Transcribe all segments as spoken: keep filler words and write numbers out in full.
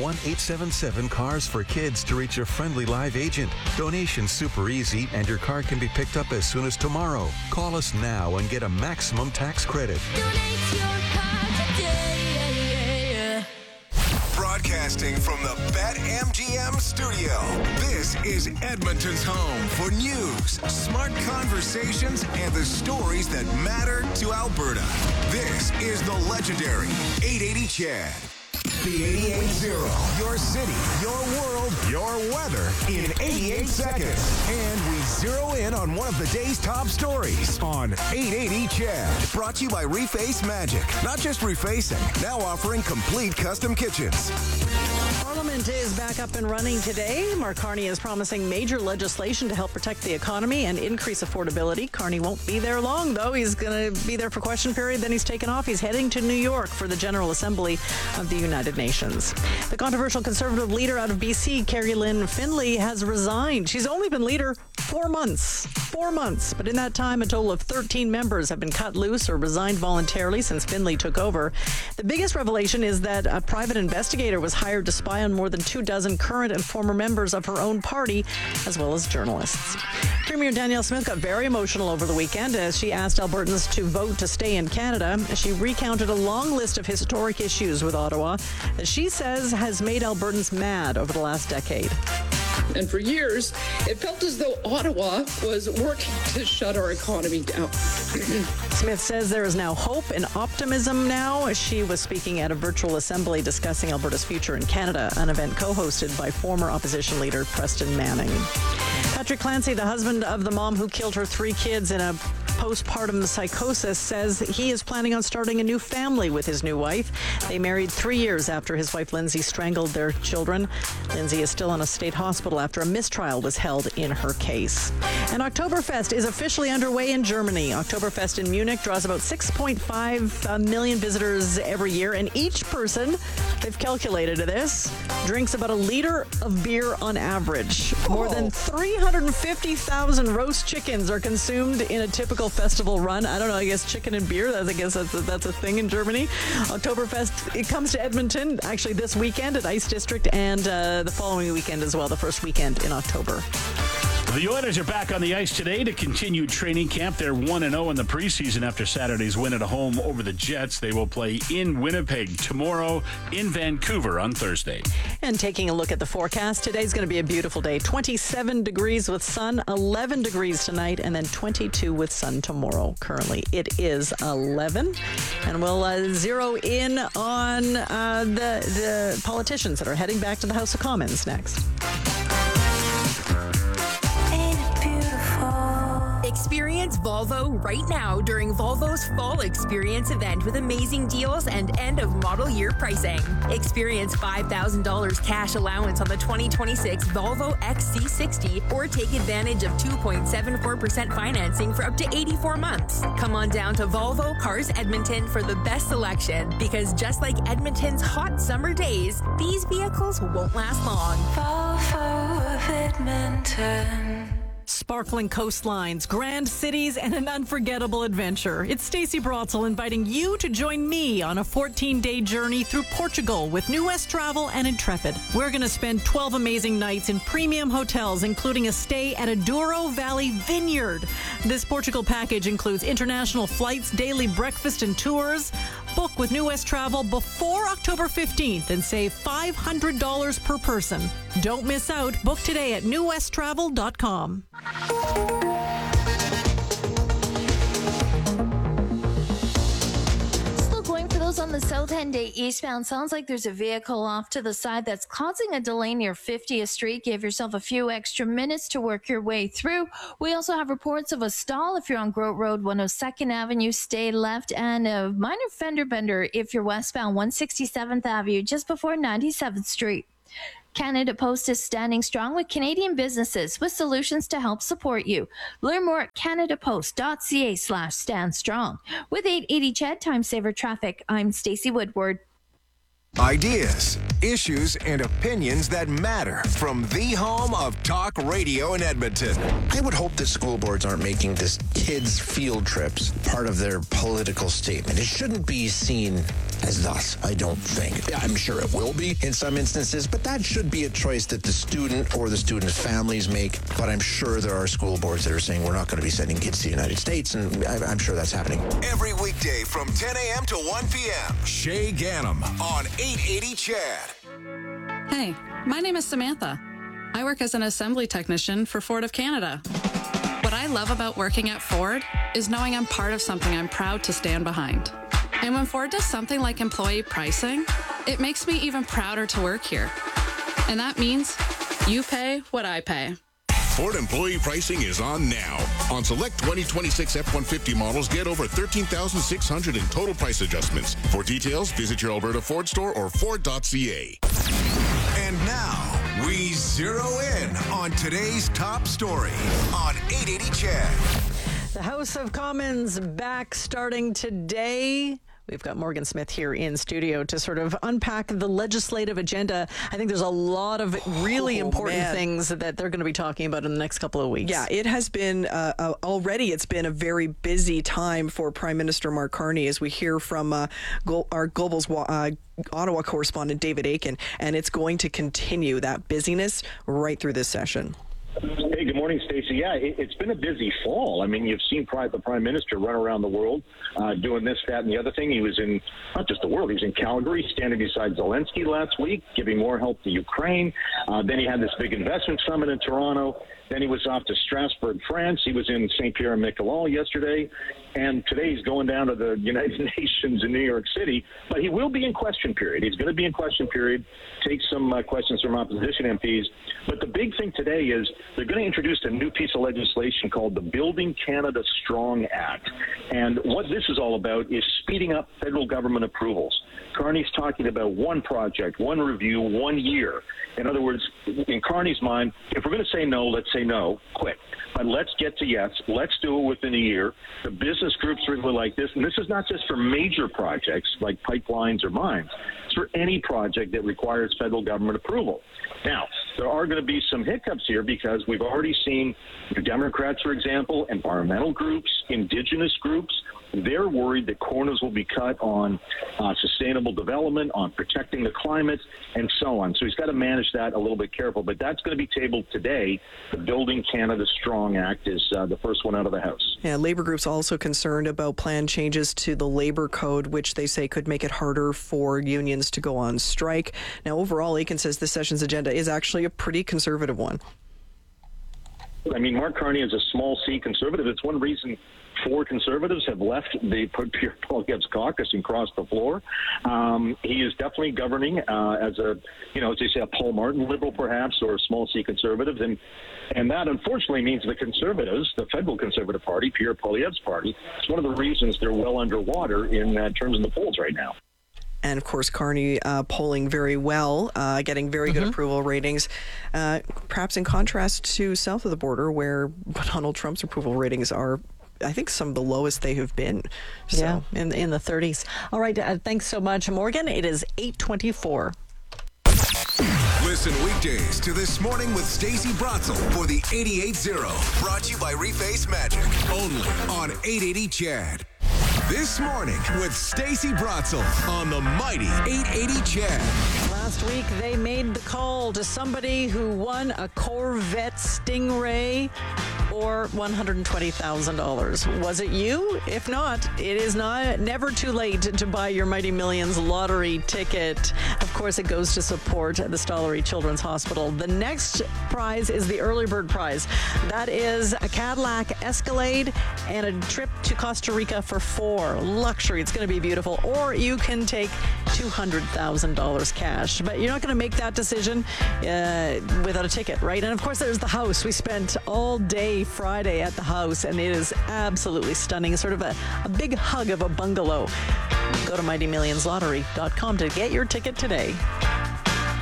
one eight seven seven cars for kids to reach a friendly live agent. Donation's super easy, and your car can be picked up as soon as tomorrow. Call us now and get a maximum tax credit. Donate your car today. Broadcasting from the BetMGM studio, this is Edmonton's home for news, smart conversations, and the stories that matter to Alberta. This is the legendary eight eighty C H E D. The eighty-eight zero. Your city, your world, your weather in eighty-eight seconds. And we zero in on one of the day's top stories on eight eighty C H E D. Brought to you by Reface Magic. Not just refacing, now offering complete custom kitchens. Parliament is back up and running today. Mark Carney is promising major legislation to help protect the economy and increase affordability. Carney won't be there long, though. He's going to be there for question period, then he's taken off. He's heading to New York for the General Assembly of the United Nations. The controversial Conservative leader out of B C, Carrie Lynn Findlay, has resigned. She's only been leader four months. Four months. But in that time, a total of thirteen members have been cut loose or resigned voluntarily since Findlay took over. The biggest revelation is that a private investigator was hired to spy on more than two dozen current and former members of her own party, as well as journalists. Premier Danielle Smith got very emotional over the weekend as she asked Albertans to vote to stay in Canada. She recounted a long list of historic issues with Ottawa that she says has made Albertans mad over the last decade. And for years, it felt as though Ottawa was working to shut our economy down. Smith says there is now hope and optimism now. She was speaking at a virtual assembly discussing Alberta's future in Canada, an event co-hosted by former opposition leader Preston Manning. Patrick Clancy, the husband of the mom who killed her three kids in a postpartum psychosis, says he is planning on starting a new family with his new wife. They married three years after his wife Lindsay strangled their children. Lindsay is still in a state hospital after a mistrial was held in her case. And Oktoberfest is officially underway in Germany. Oktoberfest in Munich draws about six point five million visitors every year, and each person, they've calculated this, drinks about a liter of beer on average. More than three hundred fifty thousand roast chickens are consumed in a typical festival run. I don't know, I guess chicken and beer, I guess that's a, that's a thing in Germany. Oktoberfest, it comes to Edmonton actually this weekend at Ice District, and uh, the following weekend as well, the first weekend in October. The Oilers are back on the ice today to continue training camp. They're one and oh in the preseason after Saturday's win at home over the Jets. They will play in Winnipeg tomorrow, in Vancouver on Thursday. And taking a look at the forecast, today's going to be a beautiful day. twenty-seven degrees with sun, eleven degrees tonight, and then twenty-two with sun tomorrow. Currently, it is eleven. And we'll uh, zero in on uh, the, the politicians that are heading back to the House of Commons next. Experience Volvo right now during Volvo's Fall Experience event with amazing deals and end-of-model year pricing. Experience five thousand dollars cash allowance on the twenty twenty-six Volvo X C sixty or take advantage of two point seven four percent financing for up to eighty-four months. Come on down to Volvo Cars Edmonton for the best selection, because just like Edmonton's hot summer days, these vehicles won't last long. Volvo of Edmonton. Sparkling coastlines, grand cities, and an unforgettable adventure. It's Stacey Brotzel inviting you to join me on a fourteen-day journey through Portugal with New West Travel and Intrepid. We're going to spend twelve amazing nights in premium hotels, including a stay at a Douro Valley Vineyard. This Portugal package includes international flights, daily breakfast, and tours. Book with New West Travel before October fifteenth and save five hundred dollars per person. Don't miss out. Book today at new west travel dot com. Still going for those on the South End Day eastbound. Sounds like there's a vehicle off to the side that's causing a delay near fiftieth Street. Give yourself a few extra minutes to work your way through. We also have reports of a stall if you're on Grote Road, one oh second Avenue, stay left, and a minor fender bender if you're westbound one sixty-seventh Avenue, just before ninety-seventh Street. Canada Post is standing strong with Canadian businesses with solutions to help support you. Learn more at canadapost.ca slash stand strong. With eight eighty C H E D Time Saver Traffic, I'm Stacey Woodward. Ideas, issues and opinions that matter from the home of talk radio in Edmonton. I would hope that school boards aren't making this kids' field trips part of their political statement. It shouldn't be seen as thus, I don't think. I'm sure it will be in some instances, but that should be a choice that the student or the student's families make. But I'm sure there are school boards that are saying we're not going to be sending kids to the United States, and I'm sure that's happening. Every weekday from ten a.m. to one p.m. Shay Gannam on eight eighty C H A D. Hey, my name is Samantha. I work as an assembly technician for Ford of Canada. What I love about working at Ford is knowing I'm part of something I'm proud to stand behind. And when Ford does something like employee pricing, it makes me even prouder to work here. And that means you pay what I pay. Ford employee pricing is on now. On select twenty twenty-six F one fifty models, get over thirteen thousand six hundred in total price adjustments. For details, visit your Alberta Ford store or Ford dot C A. And now, we zero in on today's top story on eight eighty C H A D. The House of Commons back starting today. We've got Morgan Smith here in studio to sort of unpack the legislative agenda. I think there's a lot of really oh, important man. things that they're going to be talking about in the next couple of weeks. Yeah, it has been uh, uh, already, it's been a very busy time for Prime Minister Mark Carney, as we hear from uh, Go- our Global's uh, Ottawa correspondent David Akin, and it's going to continue that busyness right through this session. Hey, good morning, Stacey. Yeah, it, it's been a busy fall. I mean, you've seen the Prime Minister run around the world uh, doing this, that, and the other thing. He was in, not just the world, he was in Calgary, standing beside Zelensky last week, giving more help to Ukraine. Uh, then he had this big investment summit in Toronto. Then he was off to Strasbourg, France. He was in Saint Pierre and Miquelon yesterday. And today he's going down to the United Nations in New York City. But he will be in question period. He's going to be in question period, take some uh, questions from opposition M Ps. But the big thing today is they're going to introduce a new piece of legislation called the Building Canada Strong Act. And what this is all about is speeding up federal government approvals. Carney's talking about one project, one review, one year. In other words, in Carney's mind, if we're going to say no, let's say no, quick. But let's get to yes. Let's do it within a year. The business groups really like this. And this is not just for major projects like pipelines or mines. It's for any project that requires federal government approval. Now, there are going to be some hiccups here because we've already seen Democrats, for example, environmental groups, indigenous groups. They're worried that corners will be cut on uh, sustainable development, on protecting the climate, and so on. So he's got to manage that a little bit careful. But that's going to be tabled today. The Building Canada Strong Act is uh, the first one out of the House. Yeah, labor groups also concerned about planned changes to the labor code, which they say could make it harder for unions to go on strike. Now, overall, Akin says this session's agenda is actually a pretty conservative one. I mean, Mark Carney is a small C conservative. It's one reason four conservatives have left the Pierre Poilievre's caucus and crossed the floor. Um, he is definitely governing uh, as a, you know, as they say, a Paul Martin liberal perhaps, or a small C conservative. And and that unfortunately means the conservatives, the federal Conservative Party, Pierre Poilievre's party, it's one of the reasons they're well underwater in uh, terms of the polls right now. And, of course, Carney uh, polling very well, uh, getting very good mm-hmm. approval ratings, uh, perhaps in contrast to south of the border, where Donald Trump's approval ratings are, I think, some of the lowest they have been. So. Yeah, in, in the thirties. All right, uh, thanks so much, Morgan. It is eight twenty-four. Listen weekdays to This Morning with Stacey Bratzel for the eighty-eight zero. Brought to you by Reface Magic. Only on eight eighty C H A D. This Morning with Stacey Bratzel on the mighty eight eighty C H A D. Last week, they made the call to somebody who won a Corvette Stingray or one hundred twenty thousand dollars. Was it you? If not, it is not never too late to buy your Mighty Millions lottery ticket. Of course, it goes to support the Stollery Children's Hospital. The next prize is the early bird prize. That is a Cadillac Escalade and a trip to Costa Rica for four. Luxury. It's going to be beautiful. Or you can take two hundred thousand dollars cash. But you're not going to make that decision uh, without a ticket, right? And of course, there's the house. We spent all day Friday at the house, and it is absolutely stunning. Sort of a, a big hug of a bungalow. Go to mighty millions lottery dot com to get your ticket today.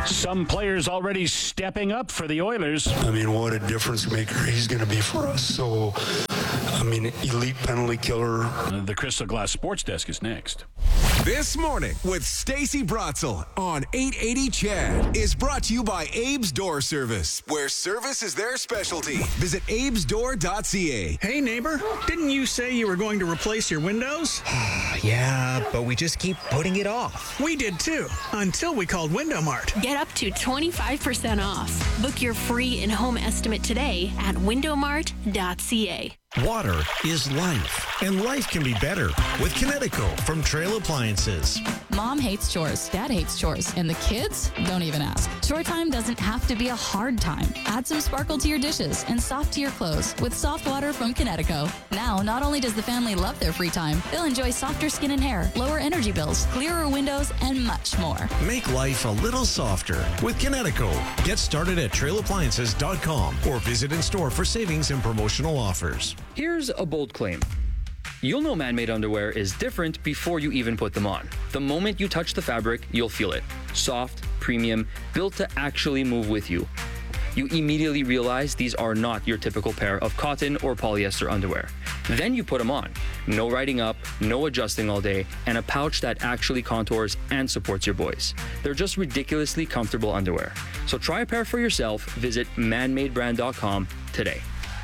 Some players already stepping up for the Oilers. I mean, what a difference maker he's going to be for us. So, I mean, elite penalty killer. Uh, the Crystal Glass Sports Desk is next. This Morning with Stacey Brotzel on eight eighty C H E D is brought to you by Abe's Door Service, where service is their specialty. Visit abes door dot c a. Hey, neighbor, didn't you say you were going to replace your windows? Yeah, but we just keep putting it off. We did too, until we called Window Mart. Get up to twenty-five percent off. Book your free in-home estimate today at window mart dot c a. Water is life, and life can be better with Kinetico from Trail Appliances. Mom hates chores, Dad hates chores, and the kids don't even ask. Chore time doesn't have to be a hard time. Add some sparkle to your dishes and soft to your clothes with soft water from Kinetico. Now, not only does the family love their free time, they'll enjoy softer skin and hair, lower energy bills, clearer windows, and much more. Make life a little softer with Kinetico. Get started at trail appliances dot com or visit in store for savings and promotional offers. Here's a bold claim. You'll know man-made underwear is different before you even put them on. The moment you touch the fabric, you'll feel it. Soft, premium, built to actually move with you. You immediately realize these are not your typical pair of cotton or polyester underwear. Then you put them on. No riding up, no adjusting all day, and a pouch that actually contours and supports your boys. They're just ridiculously comfortable underwear. So try a pair for yourself. Visit man made brand dot com today.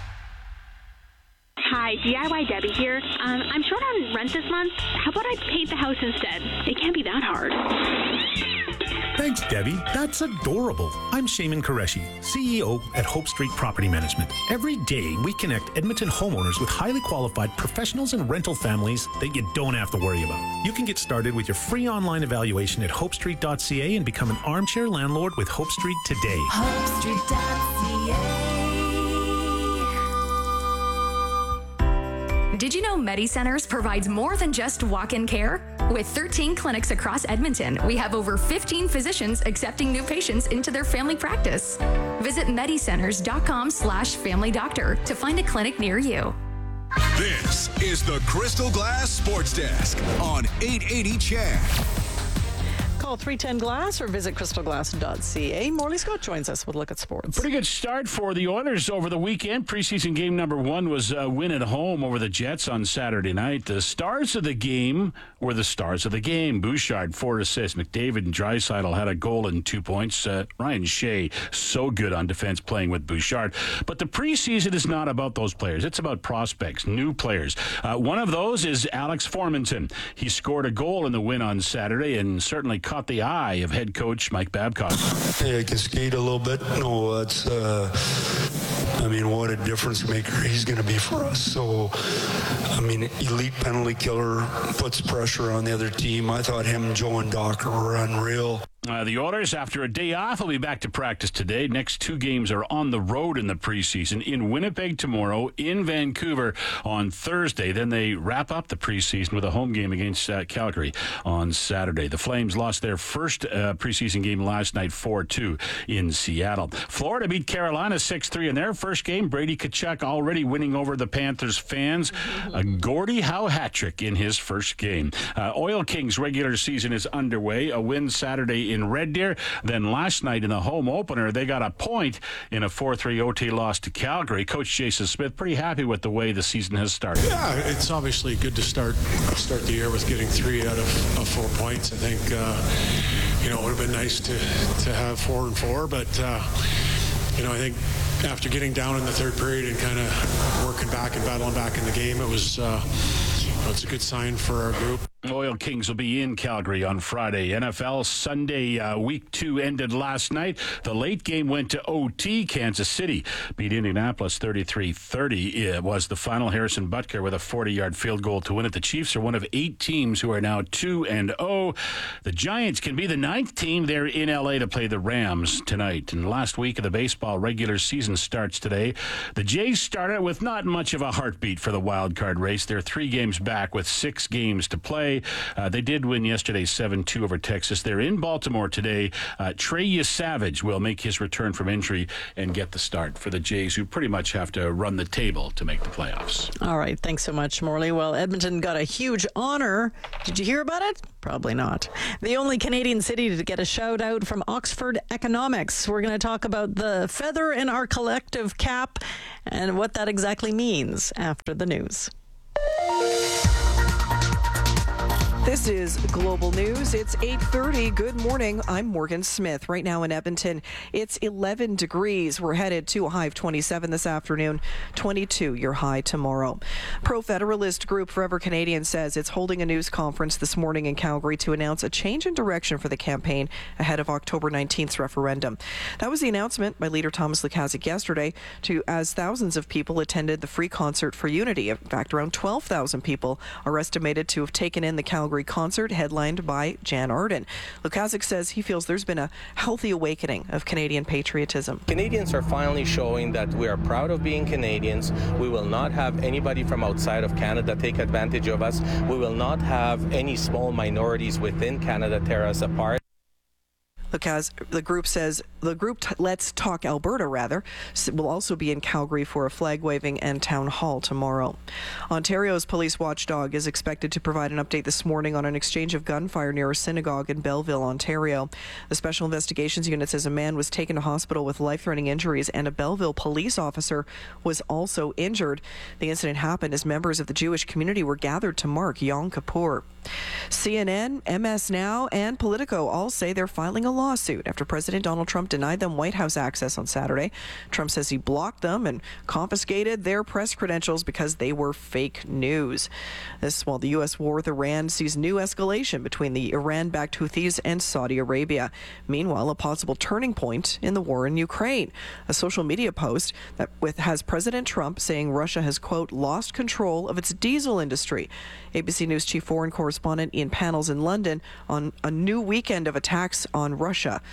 Hi, D I Y Debbie here. Um, I'm short on rent this month. How about I paint the house instead? It can't be that hard. Thanks, Debbie. That's adorable. I'm Shaman Qureshi, C E O at Hope Street Property Management. Every day, we connect Edmonton homeowners with highly qualified professionals and rental families that you don't have to worry about. You can get started with your free online evaluation at hope street dot c a and become an armchair landlord with Hope Street today. hope street dot c a. Did you know MediCenters provides more than just walk-in care? With thirteen clinics across Edmonton, we have over fifteen physicians accepting new patients into their family practice. Visit medicenters dot com slash family doctor to find a clinic near you. This is the Crystal Glass Sports Desk on eight eighty C H E D. Call three ten glass or visit crystal glass dot c a. Morley Scott joins us with a look at sports. Pretty good start for the Oilers over the weekend. Preseason game number one was a win at home over the Jets on Saturday night. The stars of the game were the stars of the game. Bouchard, four assists. McDavid and Draisaitl had a goal and two points. Uh, Ryan Shea, so good on defense playing with Bouchard. But the preseason is not about those players. It's about prospects, new players. Uh, one of those is Alex Formenton. He scored a goal in the win on Saturday and certainly caught the eye of head coach Mike Babcock. Yeah, I can skate a little bit. No, that's, uh, I mean, what a difference maker he's going to be for us. So, I mean, elite penalty killer, puts pressure on the other team. I thought him, Joe, and Docker were unreal. Uh, the Oilers, after a day off, will be back to practice today. Next two games are on the road in the preseason. In Winnipeg tomorrow, in Vancouver on Thursday. Then they wrap up the preseason with a home game against uh, Calgary on Saturday. The Flames lost their first uh, preseason game last night, four two in Seattle. Florida beat Carolina six three in their first game. Brady Tkachuk already winning over the Panthers fans. A Gordie Howe hat trick in his first game. Uh, Oil Kings regular season is underway. A win Saturday in Red Deer. Then last night in the home opener, they got a point in a four three O T loss to Calgary. Coach Jason Smith pretty happy with the way the season has started. Yeah, it's obviously good to start start the year with getting three out of, of four points. I think uh, you know it would have been nice to to have four and four, but uh, you know I think after getting down in the third period and kind of working back and battling back in the game, it was uh, you know, it's a good sign for our group. Oil Kings will be in Calgary on Friday. N F L Sunday uh, week two ended last night. The late game went to O T. Kansas City beat Indianapolis thirty-three thirty. It was the final. Harrison Butker with a forty-yard field goal to win it. The Chiefs are one of eight teams who are now two and oh. The Giants can be the ninth team. They're in L A to play the Rams tonight. And the last week of the baseball regular season starts today. The Jays started with not much of a heartbeat for the wild card race. They're three games back with six games to play. play. Uh, they did win yesterday seven two over Texas. They're in Baltimore today. Uh, Trey Yesavage will make his return from injury and get the start for the Jays, who pretty much have to run the table to make the playoffs. All right. Thanks so much, Morley. Well, Edmonton got a huge honor. Did you hear about it? Probably not. The only Canadian city to get a shout out from Oxford Economics. We're going to talk about the feather in our collective cap and what that exactly means after the news. This is Global News. It's eight thirty. Good morning. I'm Morgan Smith. Right now in Edmonton, it's eleven degrees. We're headed to a high of twenty-seven this afternoon, twenty-two your high tomorrow. Pro-federalist group Forever Canadian says it's holding a news conference this morning in Calgary to announce a change in direction for the campaign ahead of October nineteenth's referendum. That was the announcement by leader Thomas Lukaszuk yesterday to as thousands of people attended the free concert for unity. In fact, around twelve thousand people are estimated to have taken in the Calgary concert headlined by Jan Arden. Lukaszuk says he feels there's been a healthy awakening of Canadian patriotism. Canadians are finally showing that we are proud of being Canadians. We will not have anybody from outside of Canada take advantage of us. We will not have any small minorities within Canada tear us apart. Because the group says the group t- Let's Talk Alberta rather will also be in Calgary for a flag waving and town hall tomorrow. Ontario's police watchdog is expected to provide an update this morning on an exchange of gunfire near a synagogue in Belleville, Ontario. The Special Investigations Unit says a man was taken to hospital with life-threatening injuries and a Belleville police officer was also injured. The incident happened as members of the Jewish community were gathered to mark Yom Kippur. C N N, M S Now, and Politico all say they're filing a lawsuit after President Donald Trump denied them White House access on Saturday. Trump says he blocked them and confiscated their press credentials because they were fake news. This while the U S war with Iran sees new escalation between the Iran-backed Houthis and Saudi Arabia. Meanwhile, a possible turning point in the war in Ukraine. A social media post that with has President Trump saying Russia has, quote, lost control of its diesel industry. A B C News chief foreign correspondent Ian Panels in London on a new weekend of attacks on Russia.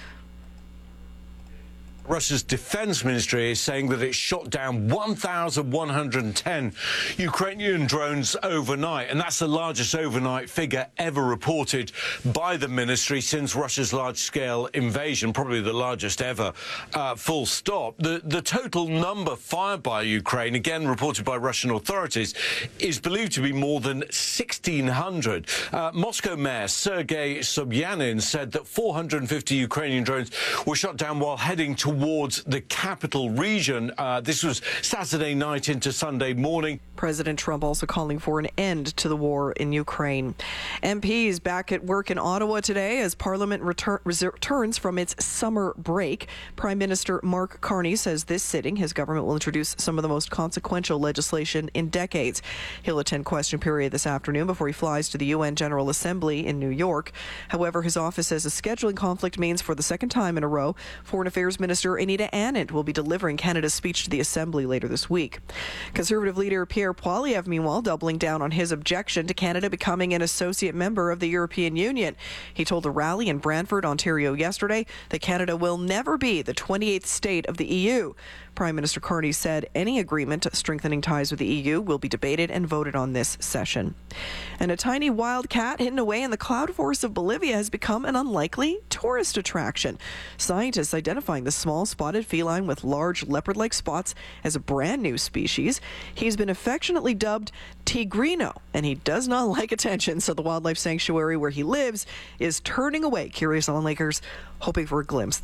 Russia's defense ministry is saying that it shot down one thousand one hundred ten Ukrainian drones overnight, and that's the largest overnight figure ever reported by the ministry since Russia's large-scale invasion, probably the largest ever, uh, full stop. The, the total number fired by Ukraine, again reported by Russian authorities, is believed to be more than sixteen hundred. Uh, Moscow Mayor Sergei Sobyanin said that four hundred fifty Ukrainian drones were shot down while heading towards towards the capital region. Uh, this was Saturday night into Sunday morning. President Trump also calling for an end to the war in Ukraine. M Ps back at work in Ottawa today as Parliament retur- returns from its summer break. Prime Minister Mark Carney says this sitting, his government will introduce some of the most consequential legislation in decades. He'll attend question period this afternoon before he flies to the U N General Assembly in New York. However, his office says a scheduling conflict means for the second time in a row, Foreign Affairs Minister Anita Anand will be delivering Canada's speech to the Assembly later this week. Conservative leader Pierre Poilievre, meanwhile, doubling down on his objection to Canada becoming an associate member of the European Union. He told a rally in Brantford, Ontario yesterday that Canada will never be the twenty-eighth state of the E U. Prime Minister Carney said any agreement strengthening ties with the E U will be debated and voted on this session. And a tiny wild cat hidden away in the cloud forests of Bolivia has become an unlikely tourist attraction. Scientists identifying the small spotted feline with large leopard-like spots as a brand new species. He's been affectionately dubbed Tigrino, and he does not like attention, so the wildlife sanctuary where he lives is turning away curious onlookers hoping for a glimpse.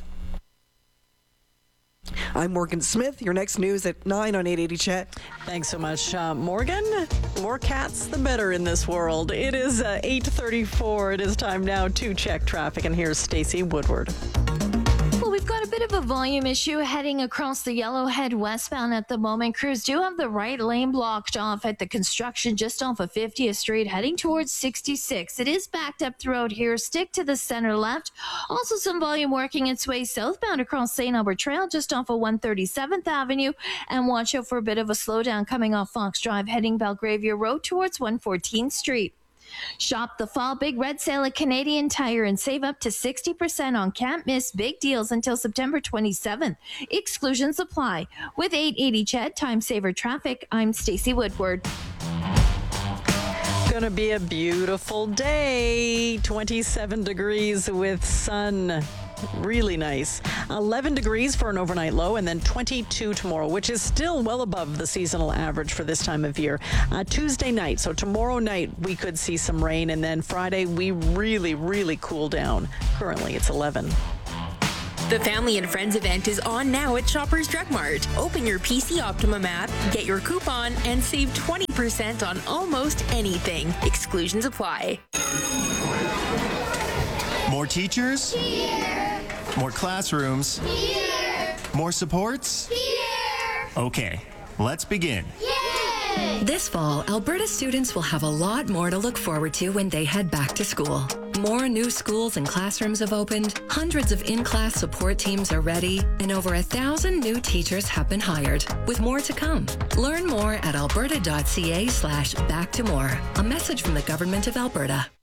I'm Morgan Smith. Your next news at nine on eight eighty Chet. Thanks so much, uh, Morgan. More cats, the better in this world. It is uh, eight thirty-four. It is time now to check traffic, and here's Stacey Woodward. Well, we've got a bit of a volume issue heading across the Yellowhead westbound at the moment. Crews do have the right lane blocked off at the construction just off of fiftieth Street, heading towards sixty-six. It is backed up throughout here. Stick to the center left. Also some volume working its way southbound across Saint Albert Trail just off of one thirty-seventh Avenue. And watch out for a bit of a slowdown coming off Fox Drive, heading Belgravia Road towards one fourteenth Street. Shop the fall big red sale at Canadian Tire and save up to sixty percent on can't miss big deals until September twenty-seventh. Exclusions apply. With eight eighty Chet, Time Saver Traffic, I'm Stacey Woodward. going to be a beautiful day. twenty-seven degrees with sun. Really nice. eleven degrees for an overnight low, and then twenty-two tomorrow, which is still well above the seasonal average for this time of year. Uh, Tuesday night, so tomorrow night, we could see some rain, and then Friday, we really, really cool down. Currently, it's eleven. The Family and Friends event is on now at Shoppers Drug Mart. Open your P C Optimum app, get your coupon, and save twenty percent on almost anything. Exclusions apply. More teachers? Here. More classrooms? Here. More supports? Here. Okay, let's begin. Yay! This fall, Alberta students will have a lot more to look forward to when they head back to school. More new schools and classrooms have opened, hundreds of in-class support teams are ready, and over a thousand new teachers have been hired, with more to come. Learn more at alberta.ca slash back to more. A message from the Government of Alberta.